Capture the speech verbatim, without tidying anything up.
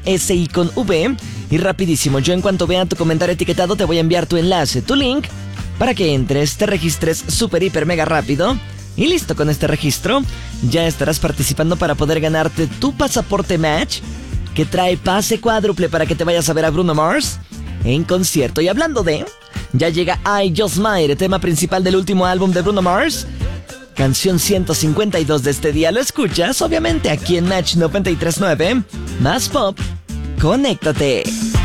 S y con V. Y rapidísimo, yo en cuanto vea tu comentario etiquetado te voy a enviar tu enlace, tu link, para que entres, te registres súper, hiper, mega rápido. Y listo, con este registro ya estarás participando para poder ganarte tu pasaporte Match, que trae pase cuádruple para que te vayas a ver a Bruno Mars en concierto. Y hablando de, ya llega I Just Might, tema principal del último álbum de Bruno Mars, canción ciento cincuenta y dos de este día. Lo escuchas obviamente aquí en Match noventa y tres punto nueve, más pop, conéctate.